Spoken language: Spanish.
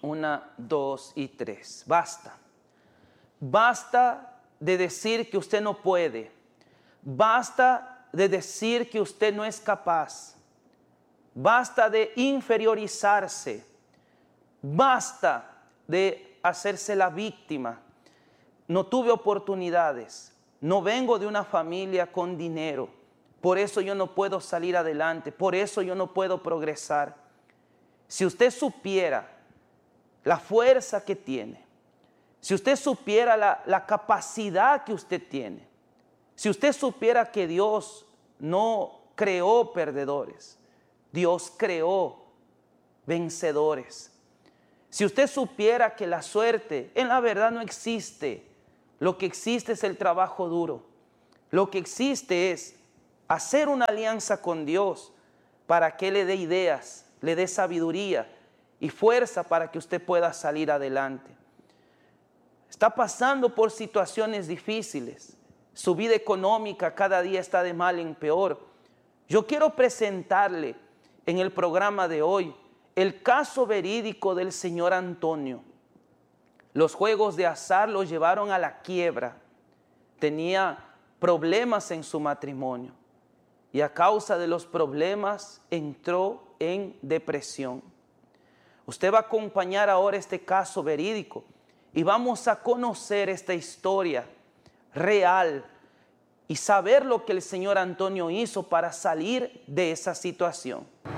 Una, dos y tres. Basta. Basta de decir que usted no puede. Basta de decir que usted no es capaz. Basta de inferiorizarse. Basta de hacerse la víctima. No tuve oportunidades. No vengo de una familia con dinero. Por eso yo no puedo salir adelante. Por eso yo no puedo progresar. Si usted supiera la fuerza que tiene, si usted supiera la capacidad que usted tiene, si usted supiera que Dios no creó perdedores, Dios creó vencedores. Si usted supiera que la suerte en la verdad no existe, lo que existe es el trabajo duro. Lo que existe es hacer una alianza con Dios para que Él le dé ideas, le dé sabiduría y fuerza para que usted pueda salir adelante. Está pasando por situaciones difíciles. Su vida económica cada día está de mal en peor. Yo quiero presentarle en el programa de hoy el caso verídico del señor Antonio. Los juegos de azar lo llevaron a la quiebra. Tenía problemas en su matrimonio y a causa de los problemas entró en depresión. Usted va a acompañar ahora este caso verídico y vamos a conocer esta historia real y saber lo que el señor Antonio hizo para salir de esa situación.